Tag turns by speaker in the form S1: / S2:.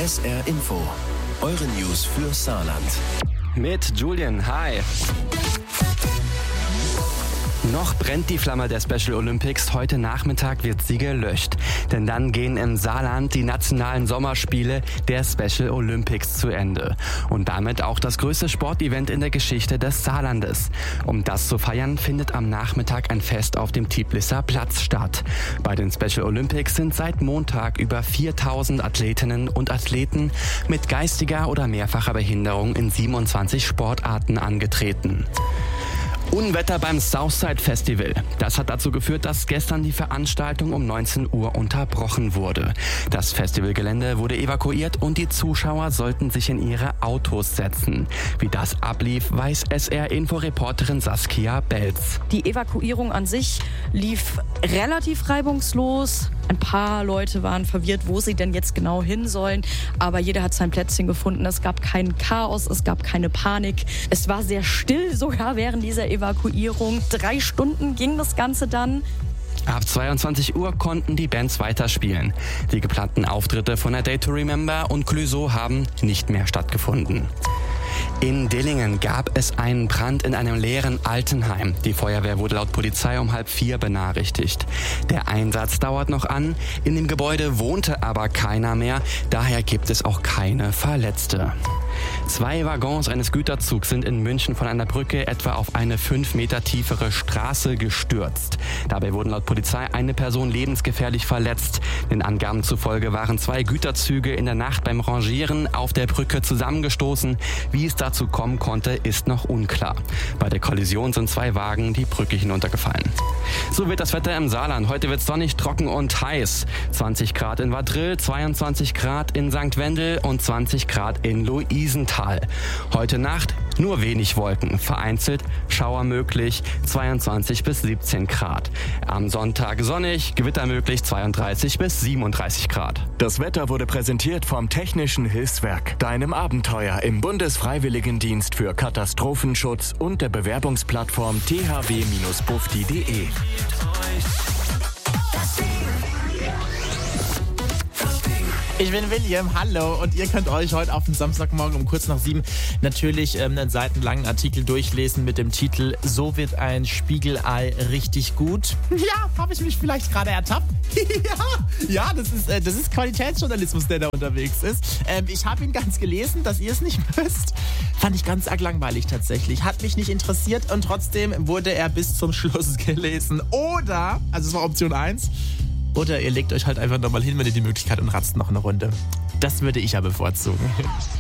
S1: SR Info, eure News für Saarland.
S2: Mit Julian, hi. Noch brennt die Flamme der Special Olympics. Heute Nachmittag wird sie gelöscht. Denn dann gehen im Saarland die nationalen Sommerspiele der Special Olympics zu Ende. Und damit auch das größte Sportevent in der Geschichte des Saarlandes. Um das zu feiern, findet am Nachmittag ein Fest auf dem Tiblisser Platz statt. Bei den Special Olympics sind seit Montag über 4000 Athletinnen und Athleten mit geistiger oder mehrfacher Behinderung in 27 Sportarten angetreten. Unwetter beim Southside Festival. Das hat dazu geführt, dass gestern die Veranstaltung um 19 Uhr unterbrochen wurde. Das Festivalgelände wurde evakuiert und die Zuschauer sollten sich in ihre Autos setzen. Wie das ablief, weiß SR-Info-Reporterin Saskia Belz.
S3: Die Evakuierung an sich lief relativ reibungslos. Ein paar Leute waren verwirrt, wo sie denn jetzt genau hin sollen. Aber jeder hat sein Plätzchen gefunden. Es gab kein Chaos, es gab keine Panik. Es war sehr still sogar während dieser Evakuierung. 3 Stunden ging das Ganze dann.
S2: Ab 22 Uhr konnten die Bands weiterspielen. Die geplanten Auftritte von A Day to Remember und Clouseau haben nicht mehr stattgefunden. In Dillingen gab es einen Brand in einem leeren Altenheim. Die Feuerwehr wurde laut Polizei um 3:30 benachrichtigt. Der Einsatz dauert noch an. In dem Gebäude wohnte aber keiner mehr. Daher gibt es auch keine Verletzte. 2 Waggons eines Güterzugs sind in München von einer Brücke etwa auf eine 5 Meter tiefere Straße gestürzt. Dabei wurden laut Polizei eine Person lebensgefährlich verletzt. Den Angaben zufolge waren 2 Güterzüge in der Nacht beim Rangieren auf der Brücke zusammengestoßen. Wie es dazu kommen konnte, ist noch unklar. Bei der Kollision sind 2 Wagen die Brücke hinuntergefallen. So wird das Wetter im Saarland. Heute wird es sonnig, trocken und heiß. 20 Grad in Vadril, 22 Grad in St. Wendel und 20 Grad in Luisenthal. Heute Nacht nur wenig Wolken, vereinzelt Schauer möglich, 22 bis 17 Grad. Am Sonntag sonnig, Gewitter möglich, 32 bis 37 Grad.
S4: Das Wetter wurde präsentiert vom Technischen Hilfswerk, deinem Abenteuer im Bundesfreiwilligendienst für Katastrophenschutz und der Bewerbungsplattform thw-bufdi.de.
S5: Ich bin William, hallo, und ihr könnt euch heute auf den Samstagmorgen um kurz nach 7 natürlich einen seitenlangen Artikel durchlesen mit dem Titel "So wird ein Spiegelei richtig gut". Ja, habe ich mich vielleicht gerade ertappt? Ja, das ist Qualitätsjournalismus, der da unterwegs ist. Ich habe ihn ganz gelesen, dass ihr es nicht müsst. Fand ich ganz arg langweilig tatsächlich. Hat mich nicht interessiert und trotzdem wurde er bis zum Schluss gelesen. Oder, also es war Option 1, oder ihr legt euch halt einfach nochmal hin, wenn ihr die Möglichkeit und ratzt noch eine Runde. Das würde ich ja bevorzugen.